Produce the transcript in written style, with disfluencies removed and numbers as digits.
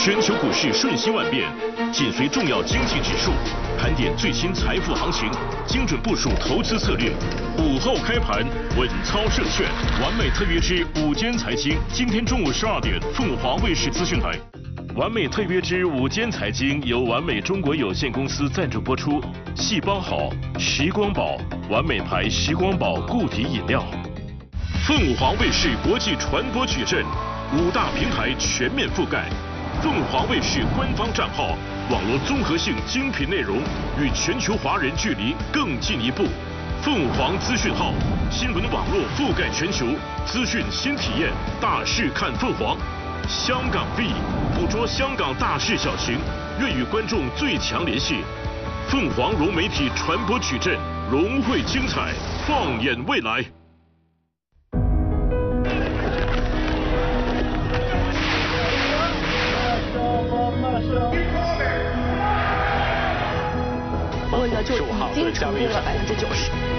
全球股市瞬息万变，紧随重要经济指数，盘点最新财富行情，精准部署投资策略。午后开盘，稳操胜券。完美特约之午间财经，今天中午12点，凤凰卫视资讯台。完美特约之午间财经由完美中国有限公司赞助播出。细胞好，时光宝，完美牌时光宝固体饮料。凤凰卫视国际传播矩阵，5大平台全面覆盖。凤凰卫视官方账号，网络综合性精品内容，与全球华人距离更进一步。凤凰资讯号，新闻网络覆盖全球，资讯新体验，大事看凤凰。香港 V， 捕捉香港大事小情，愿与观众最强联系。凤凰融媒体传播矩阵，融汇精彩，放眼未来。 就已经成功了90%。